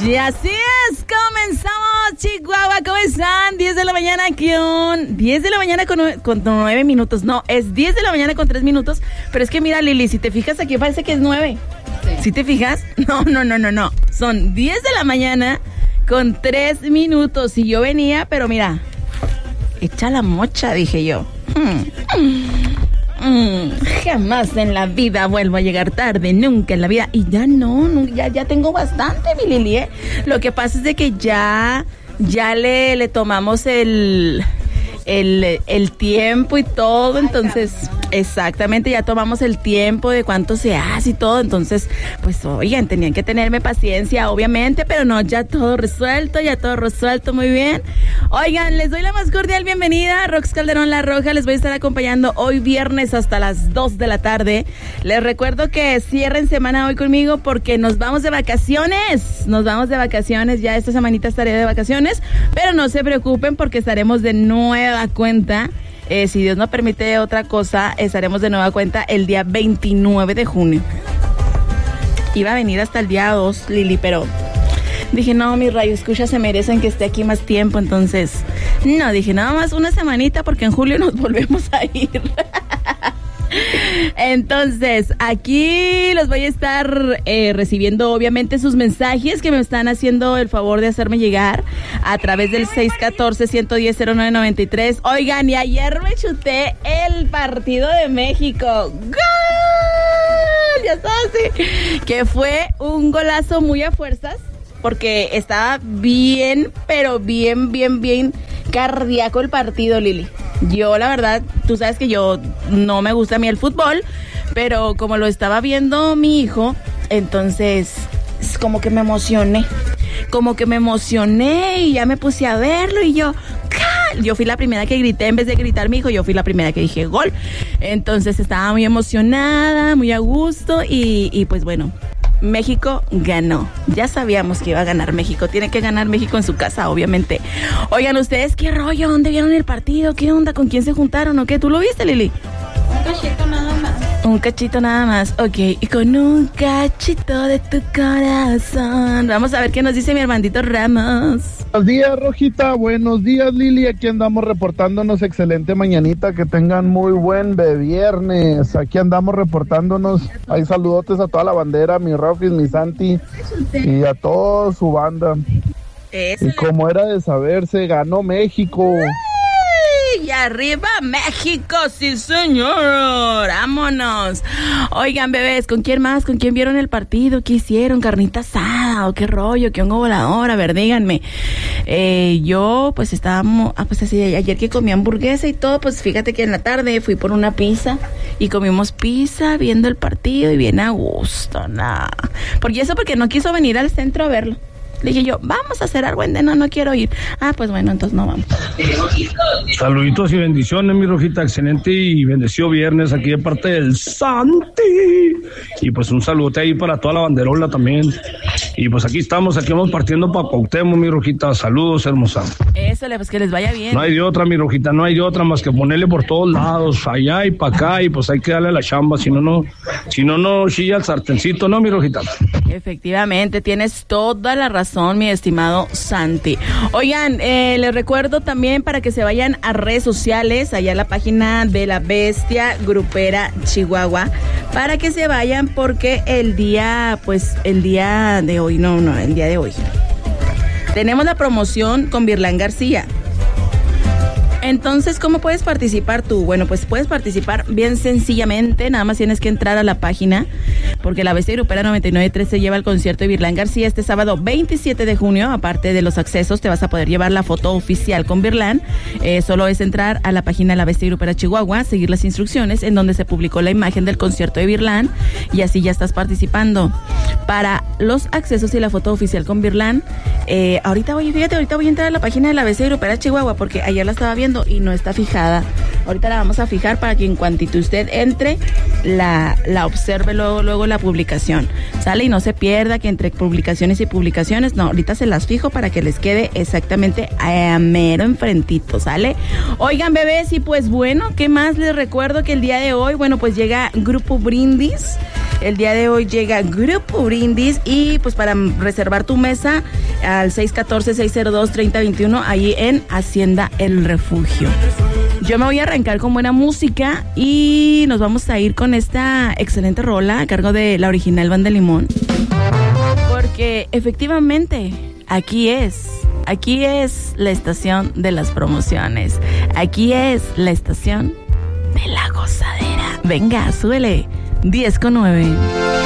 Y así es, comenzamos, Chihuahua, ¿cómo están? 10 de la mañana con 9 minutos, no, es 10 de la mañana con 3 minutos, pero es que mira, Lili, si te fijas aquí parece que es 9, ¿sí te fijas? No, son 10 de la mañana con 3 minutos, y yo venía, pero mira, echa la mocha, dije yo. Jamás en la vida vuelvo a llegar tarde, nunca en la vida. Y ya ya tengo bastante, mi Lili, ¿eh? Lo que pasa es de que ya le tomamos el tiempo y todo, entonces, exactamente, ya tomamos el tiempo de cuánto se hace y todo, entonces, pues, oigan, tenían que tenerme paciencia, obviamente, pero no, ya todo resuelto, muy bien. Oigan, les doy la más cordial bienvenida a Rox Calderón La Roja, les voy a estar acompañando hoy viernes hasta las 2 de la tarde. Les recuerdo que cierren semana hoy conmigo porque nos vamos de vacaciones, ya esta semanita estaré de vacaciones, pero no se preocupen porque estaremos de nueva cuenta, si Dios no permite otra cosa, estaremos de nueva cuenta el día 29 de junio. Iba a venir hasta el día 2, Lili, pero dije, no, mis radioescuchas se merecen que esté aquí más tiempo, entonces, no, dije, nada más una semanita porque en julio nos volvemos a ir. Entonces, aquí los voy a estar recibiendo obviamente sus mensajes que me están haciendo el favor de hacerme llegar a través del 614-110-0993. Oigan, y ayer me chuté el partido de México. ¡Gol! Ya está así. Que fue un golazo muy a fuerzas porque estaba bien, pero bien cardíaco el partido, Lili. Yo, la verdad, tú sabes que yo no me gusta a mí el fútbol, pero como lo estaba viendo mi hijo, entonces como que me emocioné y ya me puse a verlo y yo fui la primera que grité, en vez de gritar mi hijo, yo fui la primera que dije gol. Entonces estaba muy emocionada, muy a gusto y pues bueno, México ganó. Ya sabíamos que iba a ganar México. Tiene que ganar México en su casa, obviamente. Oigan, ¿ustedes qué rollo? ¿Dónde vieron el partido? ¿Qué onda? ¿Con quién se juntaron o qué? ¿Tú lo viste, Lili? Un cachito nada más. Ok, y con un cachito de tu corazón. Vamos a ver qué nos dice mi hermandito Ramos. Buenos días, Rojita. Buenos días, Lili. Aquí andamos reportándonos. Excelente mañanita. Que tengan muy buen viernes. Aquí andamos reportándonos. Hay saludotes a toda la bandera, mi Rafis, mi Santi y a toda su banda. Y como era de saberse, ganó México. Y arriba México, sí señor, vámonos. Oigan, bebés, ¿con quién más? ¿Con quién vieron el partido? ¿Qué hicieron? ¿Carnita asada o qué rollo? ¿Qué hongo volador? A ver, díganme. Yo pues estábamos, pues así, ayer que comí hamburguesa y todo, pues fíjate que en la tarde fui por una pizza y comimos pizza viendo el partido y bien a gusto, nada. Porque no quiso venir al centro a verlo. Le dije yo, vamos a hacer algo, no quiero ir. Ah, pues bueno, entonces no vamos. Saluditos y bendiciones, mi Rojita, excelente y bendecido viernes aquí de parte del Santi. Y pues un saludote ahí para toda la banderola también. Y pues aquí vamos partiendo para Cuauhtémoc, mi Rojita. Saludos, hermosa. Ésale, pues que les vaya bien. No hay de otra, mi Rojita, no hay de otra más que ponerle por todos lados, allá y para acá, y pues hay que darle la chamba, si no chilla el sartencito, ¿no, mi Rojita? Efectivamente, tienes toda la razón, mi estimado Santi. Oigan, les recuerdo también para que se vayan a redes sociales, allá a la página de La Bestia Grupera Chihuahua, para que se vayan porque el día de hoy, tenemos la promoción con Virlán García. Entonces, ¿cómo puedes participar tú? Bueno, pues puedes participar bien sencillamente, nada más tienes que entrar a la página, porque La Bestia Grupera 99.3 se lleva al concierto de Virlán García este sábado 27 de junio, aparte de los accesos, te vas a poder llevar la foto oficial con Virlán, solo es entrar a la página de La Bestia Grupera Chihuahua, seguir las instrucciones en donde se publicó la imagen del concierto de Virlán, y así ya estás participando. Para los accesos y la foto oficial con Virlán, ahorita voy a entrar a la página de La Bestia Grupera Chihuahua, porque ayer la estaba viendo y no está fijada. Ahorita la vamos a fijar para que en cuantito usted entre, la observe luego la publicación. Sale y no se pierda que entre publicaciones y publicaciones, no, ahorita se las fijo para que les quede exactamente a mero enfrentito, ¿sale? Oigan, bebés, y pues bueno, ¿qué más? Les recuerdo que el día de hoy, bueno, pues llega Grupo Brindis. El día de hoy llega Grupo Brindis y pues para reservar tu mesa al 614-602-3021 ahí en Hacienda El Refugio. Yo me voy a arrancar con buena música y nos vamos a ir con esta excelente rola a cargo de la original Banda Limón. Porque efectivamente aquí es la estación de las promociones. Aquí es la estación de la gozadera. Venga, súbele. 10:09.